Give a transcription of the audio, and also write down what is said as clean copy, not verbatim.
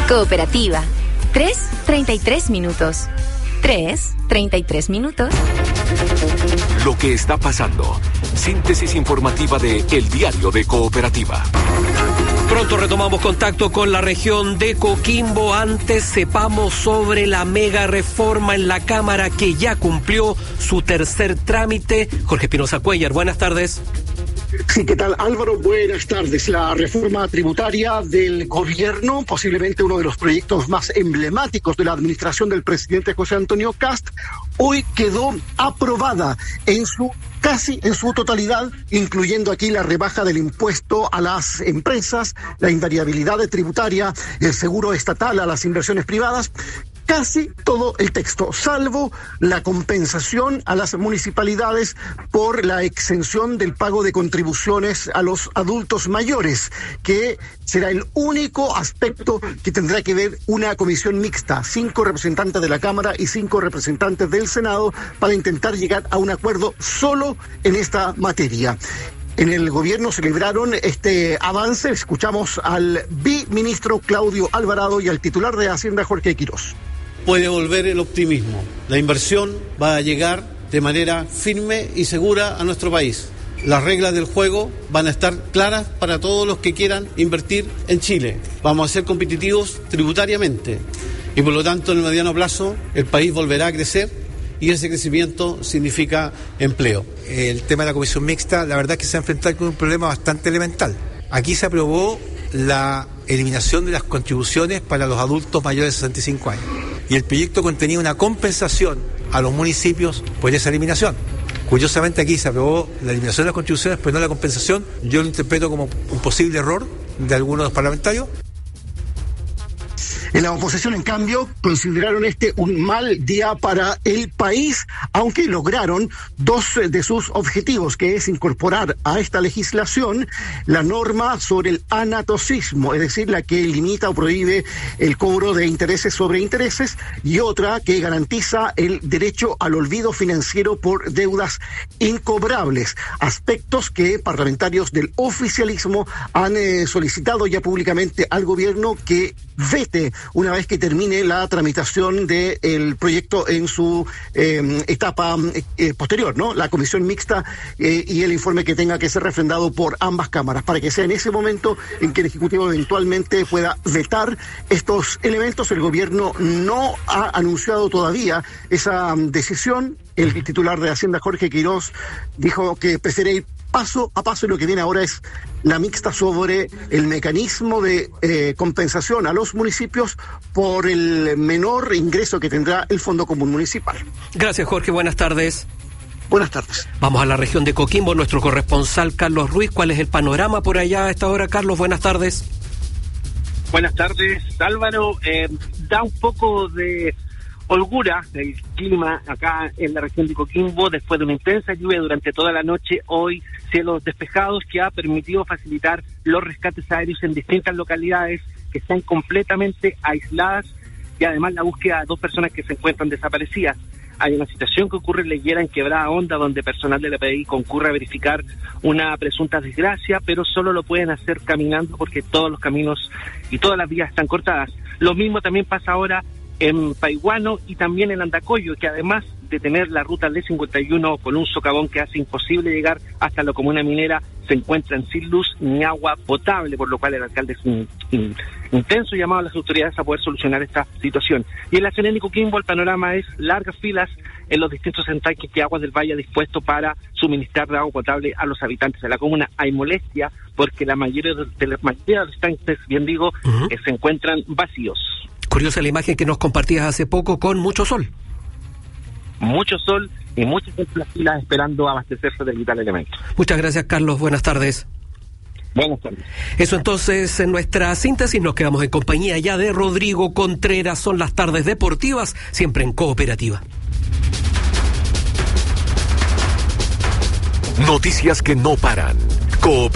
Cooperativa. 3:33 minutos. 3:33 minutos. Lo que está pasando. Síntesis informativa de El Diario de Cooperativa. Pronto retomamos contacto con la región de Coquimbo. Antes sepamos sobre la mega reforma en la Cámara que ya cumplió su tercer trámite. Jorge Espinosa Cuéllar, buenas tardes. Sí, ¿qué tal, Álvaro? Buenas tardes. La reforma tributaria del gobierno, posiblemente uno de los proyectos más emblemáticos de la administración del presidente José Antonio Kast, hoy quedó aprobada casi en su totalidad, incluyendo aquí la rebaja del impuesto a las empresas, la invariabilidad tributaria, el seguro estatal a las inversiones privadas. Casi todo el texto, salvo la compensación a las municipalidades por la exención del pago de contribuciones a los adultos mayores, que será el único aspecto que tendrá que ver una comisión mixta, 5 representantes de la Cámara y 5 representantes del Senado, para intentar llegar a un acuerdo solo en esta materia. En el gobierno celebraron este avance. Escuchamos al biministro Claudio Alvarado y al titular de Hacienda Jorge Quirós. Puede volver el optimismo. La inversión va a llegar de manera firme y segura a nuestro país. Las reglas del juego van a estar claras para todos los que quieran invertir en Chile. Vamos a ser competitivos tributariamente y por lo tanto en el mediano plazo el país volverá a crecer y ese crecimiento significa empleo. El tema de la comisión mixta, la verdad es que se ha enfrentado con un problema bastante elemental. Aquí se aprobó la eliminación de las contribuciones para los adultos mayores de 65 años. Y el proyecto contenía una compensación a los municipios por esa eliminación. Curiosamente aquí se aprobó la eliminación de las contribuciones, pero no la compensación. Yo lo interpreto como un posible error de algunos de los parlamentarios. En la oposición, en cambio, consideraron un mal día para el país, aunque lograron 2 de sus objetivos, que es incorporar a esta legislación la norma sobre el anatocismo, es decir, la que limita o prohíbe el cobro de intereses sobre intereses, y otra que garantiza el derecho al olvido financiero por deudas incobrables, aspectos que parlamentarios del oficialismo han solicitado ya públicamente al gobierno que vete una vez que termine la tramitación del proyecto en su etapa posterior, ¿no? La comisión mixta y el informe que tenga que ser refrendado por ambas cámaras, para que sea en ese momento en que el Ejecutivo eventualmente pueda vetar estos elementos. El gobierno no ha anunciado todavía esa decisión. El titular de Hacienda, Jorge Quirós, dijo que prefiere ir paso a paso, y lo que viene ahora es la mixta sobre el mecanismo de compensación a los municipios por el menor ingreso que tendrá el Fondo Común Municipal. Gracias, Jorge. Buenas tardes. Buenas tardes. Vamos a la región de Coquimbo. Nuestro corresponsal Carlos Ruiz. ¿Cuál es el panorama por allá a esta hora, Carlos? Buenas tardes. Buenas tardes, Álvaro. Da un poco de holgura el clima acá en la región de Coquimbo después de una intensa lluvia durante toda la noche. Hoy cielos despejados, que ha permitido facilitar los rescates aéreos en distintas localidades que están completamente aisladas, y además la búsqueda de 2 personas que se encuentran desaparecidas. Hay una situación que ocurre en La Higuera, en Quebrada Honda, donde personal de la PDI concurre a verificar una presunta desgracia, pero solo lo pueden hacer caminando porque todos los caminos y todas las vías están cortadas. Lo mismo también pasa ahora en Paiguano y también en Andacollo, que además de tener la ruta D51 con un socavón que hace imposible llegar hasta la comuna minera, se encuentran sin luz ni agua potable, por lo cual el alcalde es un intenso llamado a las autoridades a poder solucionar esta situación. Y en la ciudad de Coquimbo el panorama es largas filas en los distintos estanques que Aguas del Valle ha dispuesto para suministrar de agua potable a los habitantes de la comuna. Hay molestia porque la mayoría de los estanques, bien digo, se encuentran vacíos. Curiosa la imagen que nos compartías hace poco con mucho sol. Mucho sol y muchas filas esperando abastecerse del vital elemento. Muchas gracias, Carlos. Buenas tardes. Buenas tardes. Eso entonces en nuestra síntesis. Nos quedamos en compañía ya de Rodrigo Contreras. Son las tardes deportivas, siempre en Cooperativa. Noticias que no paran.